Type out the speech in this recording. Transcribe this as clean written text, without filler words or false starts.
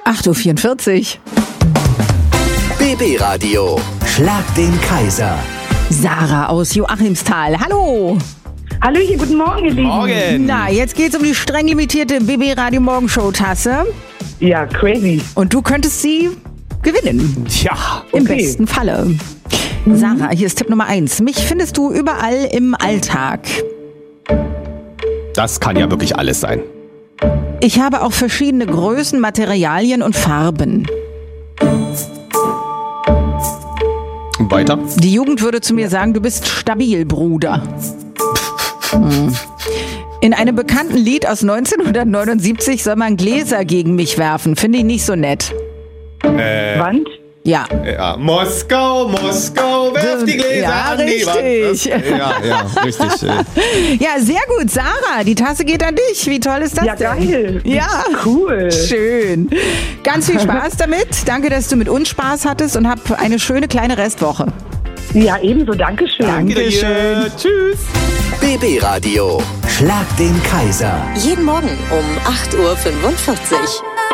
8:44 Uhr. BB Radio. Schlag den Kaiser. Sarah aus Joachimsthal. Hallo. Hallöchen, guten Morgen, ihr Lieben. Morgen. Na, jetzt geht's um die streng limitierte BB Radio Morgenshow-Tasse. Ja, crazy. Und du könntest sie gewinnen. Tja. Im Okay. besten Falle. Sarah, hier ist Tipp Nummer 1. Mich findest du überall im Alltag. Das kann ja wirklich alles sein. Ich habe auch verschiedene Größen, Materialien und Farben. Weiter. Die Jugend würde zu mir sagen, du bist stabil, Bruder. In einem bekannten Lied aus 1979 soll man Gläser gegen mich werfen. Finde ich nicht so nett. Wand? Ja. Ja. Moskau, Moskau, werf die Gläser Ja, an die Wand. richtig. Ja, richtig. Ja, sehr gut, Sarah. Die Tasse geht an dich. Wie toll ist das Ja, denn? geil. Ja. Cool. Schön. Ganz viel Spaß damit. Danke, dass du mit uns Spaß hattest und hab eine schöne kleine Restwoche. Ja, ebenso. Dankeschön. Dankeschön. Tschüss. BB Radio. Schlag den Kaiser. Jeden Morgen um 8:45 Uhr.